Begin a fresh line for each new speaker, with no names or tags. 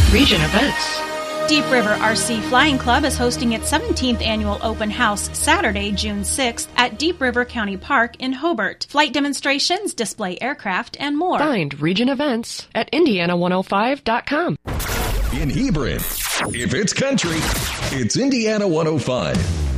Region events.
Deep River RC Flying Club is hosting its 17th annual open house Saturday, June 6th at Deep River County Park in Hobart. Flight demonstrations, display aircraft, and more.
Find region events at Indiana105.com.
In Hebron, if it's country, it's Indiana 105.